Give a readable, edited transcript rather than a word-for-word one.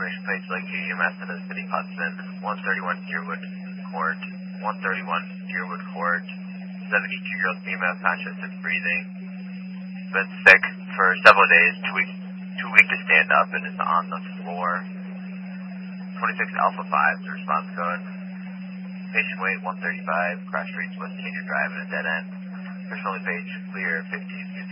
information page like EMS in the city of Hudson, 131 Deerwood Court, 131 Deerwood Court, 72-year-old female, conscious and breathing, been sick for several days, too weak to stand up, and is on the floor. 26 Alpha 5 is the response code. Patient weight 135, crash rates West Senior Drive and a dead end. Personal page clear 15.